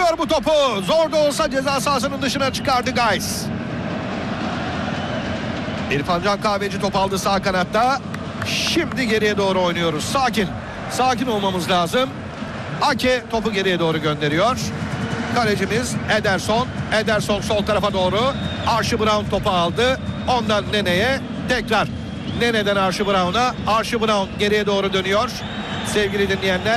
Kaptırıyor bu topu. Zor da olsa ceza sahasının dışına çıkardı Guys. İrfan Can Kahveci top aldı sağ kanatta. Şimdi geriye doğru oynuyoruz. Sakin. Sakin olmamız lazım. Ake topu geriye doğru gönderiyor. Kalecimiz Ederson. Ederson sol tarafa doğru. Archie Brown topu aldı. Ondan Nene'ye. Tekrar Nene'den Archie Brown'a. Archie Brown geriye doğru dönüyor. Sevgili dinleyenler,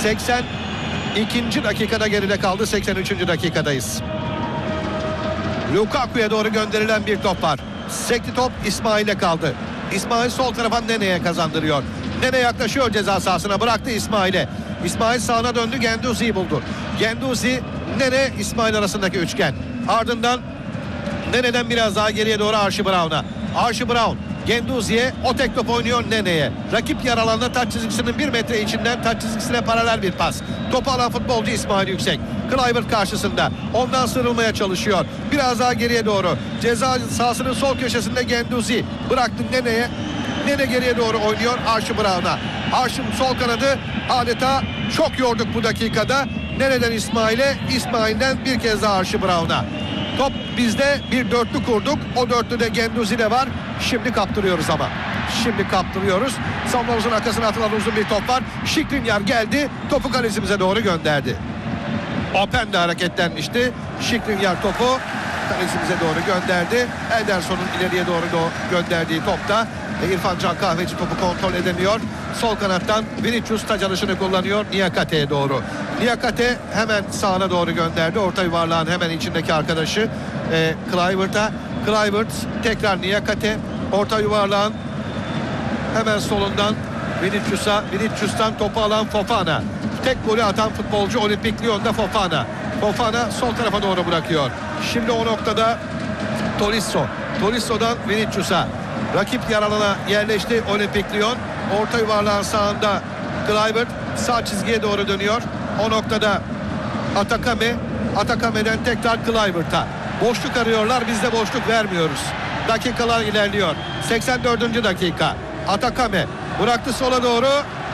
82. dakikada geride kaldı. 83. dakikadayız. Lukaku'ya doğru gönderilen bir top var. Sekti top İsmail'e kaldı. İsmail sol tarafa Nene'ye kazandırıyor. Nene yaklaşıyor ceza sahasına, bıraktı İsmail'e. İsmail sağına döndü, Genduzi'yi buldu. Genduzi, Nene, İsmail arasındaki üçgen. Ardından Nene'den biraz daha geriye doğru Archie Brown'a. Archie Brown Genduzi'ye, o tek top oynuyor Nene'ye. Rakip yer alanında taç çizgisinin 1 metre içinden taç çizgisine paralel bir pas. Topu alan futbolcu İsmail Yüksek. Kluivert karşısında. Ondan sıyrılmaya çalışıyor. Biraz daha geriye doğru. Ceza sahasının sol köşesinde Genduzi. Bıraktı Nene'ye. Nene geriye doğru oynuyor Archie Brown'a. Archie'nin sol kanadı adeta çok yorduk bu dakikada. Nene'den İsmail'e, İsmail'den bir kez daha Archie Brown'a. Top bizde, bir dörtlü kurduk. O dörtlüde Genduzi'de var. Şimdi kaptırıyoruz ama. Şimdi kaptırıyoruz. Savunmamızın arkasına atılan uzun bir top var. Skriniar geldi. Topu kalecimize doğru gönderdi. Open de hareketlenmişti. Skriniar topu kalecimize doğru gönderdi. Ederson'un ileriye doğru gönderdiği topta İrfan Can Kahveci topu kontrol edemiyor. Sol kanattan Vinicius taç alışını kullanıyor Niakate'ye doğru. Niakate hemen sağına doğru gönderdi. Orta yuvarlağın hemen içindeki arkadaşı Kluivert'a. Kluivert tekrar Niakate. Orta yuvarlağın hemen solundan Vinicius'a. Vinicius'tan topu alan Fofana. Tek golü atan futbolcu Olimpik Lyon'da Fofana. Fofana sol tarafa doğru bırakıyor. Şimdi o noktada Tolisso. Tolisso'dan Vinicius'a. Rakip yer alana yerleşti Olimpik Lyon. Orta yuvarlağın sağında Kluivert sağ çizgiye doğru dönüyor. O noktada Atakame. Atakame'den tekrar Kluivert'a. Boşluk arıyorlar, biz de boşluk vermiyoruz. Dakikalar ilerliyor. 84. dakika. Atakame bıraktı sola doğru.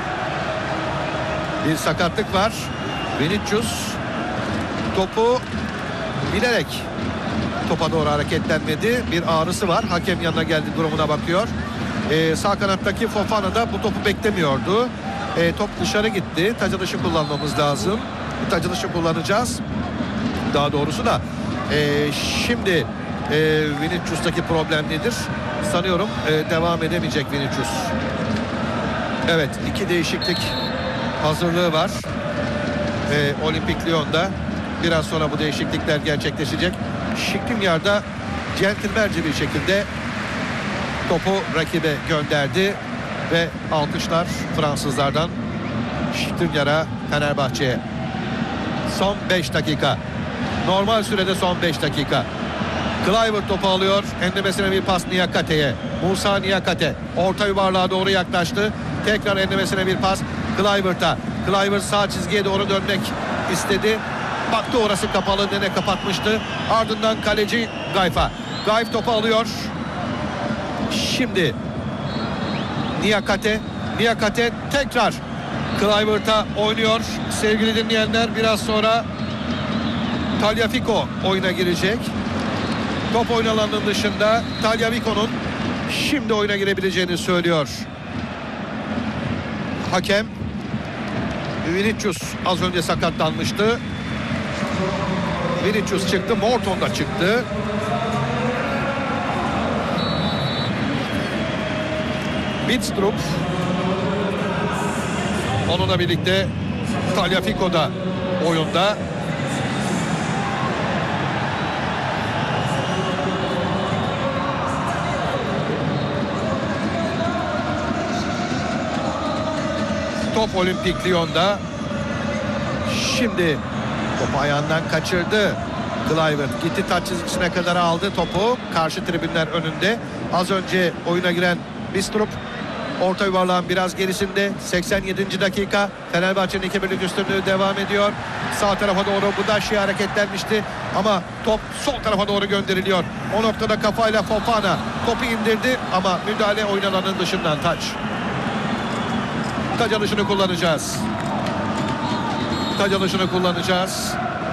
Bir sakatlık var. Vinicius topu bilerek topa doğru hareketlenmedi. Bir ağrısı var. Hakem yanına geldi, durumuna bakıyor. Sağ kanattaki Fofana da bu topu beklemiyordu. Top dışarı gitti. Taç atışı kullanmamız lazım. Taç atışı kullanacağız. Daha doğrusu da şimdi Vinicius'taki problem nedir? Sanıyorum devam edemeyecek Vinicius. Evet, 2 değişiklik hazırlığı var. Olimpik Lyon'da. Biraz sonra bu değişiklikler gerçekleşecek. Skriniar'da centilmence bir şekilde topu rakibe gönderdi ve alkışlar Fransızlardan Skriniar'a, Fenerbahçe'ye. Son 5 dakika. Normal sürede son 5 dakika. Kluivert topu alıyor. Enlemesine bir pas Niakate'ye. Musa Niakate orta yuvarlığa doğru yaklaştı. Tekrar enlemesine bir pas Kluivert'a. Kluivert sağ çizgiye doğru dönmek istedi. Baktı orası kapalı, Nene kapatmıştı. Ardından kaleci Gayf'a. Gayf topu alıyor. Şimdi Niakate. Niakate tekrar Kluivert'a oynuyor. Sevgili dinleyenler, biraz sonra Tagliafico oyuna girecek. Top oyun alanının dışında Tagliafico'nun şimdi oyuna girebileceğini söylüyor hakem. Vinicius az önce sakatlanmıştı. Vinicius çıktı, Morton da çıktı. Bidstrup, onunla birlikte Tagliafico da oyunda. Top Olimpik Lyon'da. Şimdi topu ayağından kaçırdı. Kluivert gitti, taç çizgisine kadar aldı topu. Karşı tribünler önünde. Az önce oyuna giren Bidstrup orta yuvarlağın biraz gerisinde. 87. dakika. Fenerbahçe'nin 2-1'lik üstünlüğü devam ediyor. Sağ tarafa doğru Budaşi hareketlenmişti ama top sol tarafa doğru gönderiliyor. O noktada kafayla Fofana topu indirdi ama müdahale oyun alanının dışından taç. Taç alışını kullanacağız. Taç alışını kullanacağız.